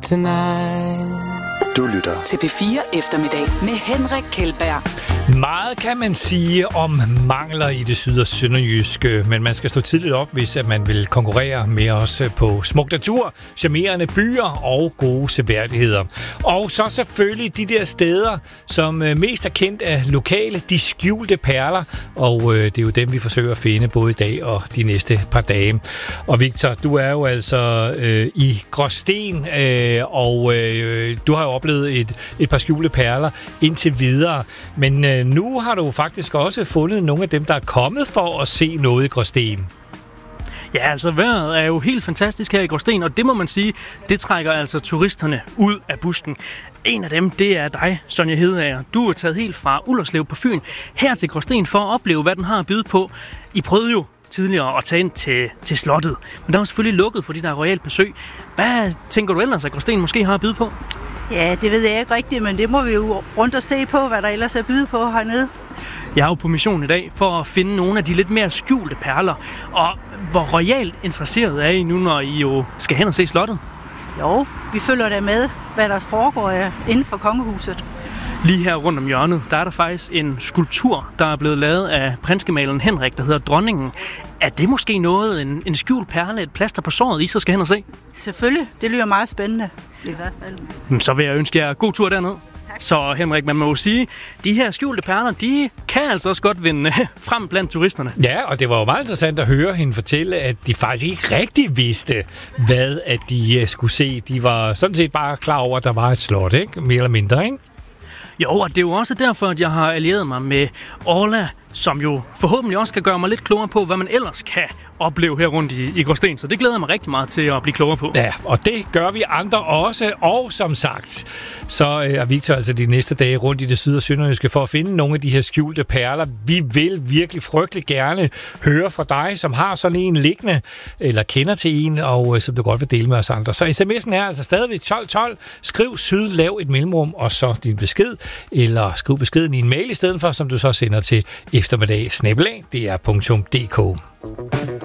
tonight. Du lytter til P4 Eftermiddag med Henrik Kjeldberg. Meget kan man sige om mangler i det syd- og sønderjyske, men man skal stå tidligt op, hvis at man vil konkurrere med os på smuk natur, charmerende byer og gode seværdigheder. Og så selvfølgelig de der steder, som mest er kendt af lokale, de skjulte perler, og det er jo dem, vi forsøger at finde både i dag og de næste par dage. Og Victor, du er jo altså i Gråsten, og du har jo oplevet et par skjulte perler indtil videre, men nu har du faktisk også fundet nogle af dem, der er kommet for at se noget i Gråsten. Ja, altså vejret er jo helt fantastisk her i Gråsten, og det må man sige, det trækker altså turisterne ud af busken. En af dem, det er dig, Sonja Hedeager. Du er taget helt fra Ullerslev på Fyn her til Gråsten for at opleve, hvad den har at byde på. I prøvede jo tidligere at tage ind til slottet, men der var selvfølgelig lukket, fordi der er royalt besøg. Hvad tænker du ellers, at Gråsten måske har at byde på? Ja, det ved jeg ikke rigtigt, men det må vi jo rundt og se på, hvad der ellers er at byde på hernede. Jeg er jo på mission i dag for at finde nogle af de lidt mere skjulte perler. Og hvor royalt interesseret er I nu, når I jo skal hen og se slottet? Jo, vi følger da med, hvad der foregår inden for kongehuset. Lige her rundt om hjørnet, der er der faktisk en skulptur, der er blevet lavet af prinsgemaleren Henrik, der hedder Dronningen. Er det måske noget, en skjult perle, et plaster på såret, I så skal hen og se? Selvfølgelig, det lyder meget spændende. I hvert fald. Så vil jeg ønske jer god tur derned. Tak. Så Henrik, man må jo sige, de her skjulte perler, de kan altså også godt vinde frem blandt turisterne. Ja, og det var jo meget interessant at høre hende fortælle, at de faktisk ikke rigtig vidste, hvad at de skulle se. De var sådan set bare klar over, at der var et slot, ikke? Mere eller mindre, ikke? Jo, og det er jo også derfor, at jeg har allieret mig med Orla, som jo forhåbentlig også kan gøre mig lidt klogere på, hvad man ellers kan opleve her rundt i Gråsten. Så det glæder jeg mig rigtig meget til at blive klogere på. Ja, og det gør vi andre også. Og som sagt, så er Victor altså de næste dage rundt i det syd- og sønderjyske for at finde nogle af de her skjulte perler. Vi vil virkelig frygtelig gerne høre fra dig, som har sådan en liggende, eller kender til en, og som du godt vil dele med os andre. Så sms'en er altså stadigvæk 1212. Skriv syd, lav et mellemrum, og så din besked, eller skriv beskeden i en mail i stedet for, som du så sender til eftermiddag@dr.dk.